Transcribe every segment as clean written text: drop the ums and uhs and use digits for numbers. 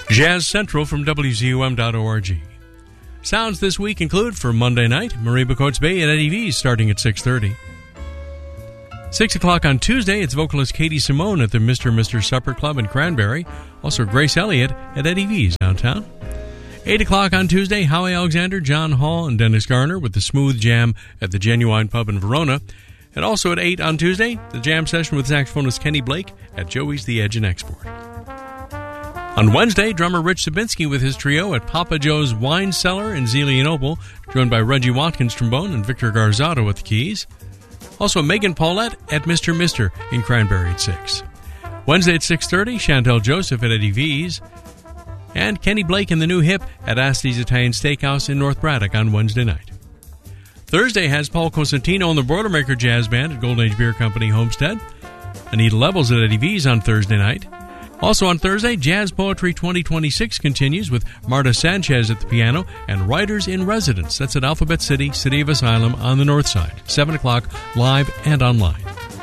Jazz Central from WZUM.org. Sounds this week include for Monday night, Mariba Coates Bay at Eddie V's starting at 6:30. 6 o'clock on Tuesday, it's vocalist Katie Simone at the Mr. Supper Club in Cranberry. Also Grace Elliott at Eddie V's downtown. 8 o'clock on Tuesday, Howie Alexander, John Hall, and Dennis Garner with the Smooth Jam at the Genuine Pub in Verona. And also at 8 on Tuesday, the jam session with saxophonist Kenny Blake at Joey's The Edge in Export. On Wednesday, drummer Rich Sabinski with his trio at Papa Joe's Wine Cellar in Zelienople, joined by Reggie Watkins trombone and Victor Garzato at the keys. Also Megan Paulette at Mr. in Cranberry at 6. Wednesday at 6:30, Chantel Joseph at Eddie V's. And Kenny Blake and the New Hip at Asti's Italian Steakhouse in North Braddock on Wednesday night. Thursday has Paul Cosentino and the Boilermaker Jazz Band at Golden Age Beer Company, Homestead. Anita Levels at Eddie V's on Thursday night. Also on Thursday, Jazz Poetry 2026 continues with Marta Sanchez at the piano and Writers in Residence. That's at Alphabet City, City of Asylum on the north side. 7 o'clock, live and online.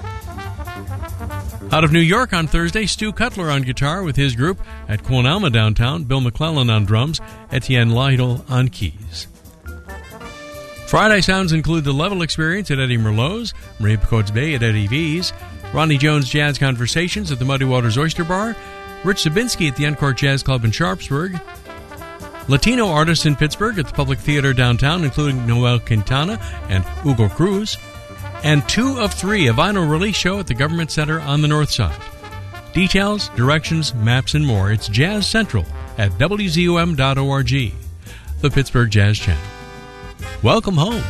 Out of New York on Thursday, Stu Cutler on guitar with his group at Quon Alma downtown, Bill McClellan on drums, Etienne Lytle on keys. Friday sounds include the Level Experience at Eddie Merlot's, Mariba Coates Bay at Eddie V's, Ronnie Jones Jazz Conversations at the Muddy Waters Oyster Bar, Rich Sabinski at the Encore Jazz Club in Sharpsburg, Latino artists in Pittsburgh at the Public Theater downtown, including Noel Quintana and Hugo Cruz, and 2 of 3, a vinyl release show at the Government Center on the north side. Details, directions, maps, and more. It's Jazz Central at WZUM.org, the Pittsburgh Jazz Channel. Welcome home.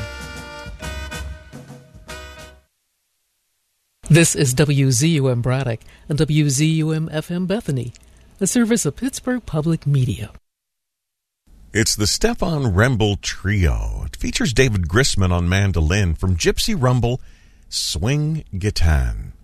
This is WZUM Braddock and WZUM FM Bethany, a service of Pittsburgh Public Media. It's the Stefan Remble Trio. It features David Grisman on mandolin from Gypsy Rumble, Swing Gitane.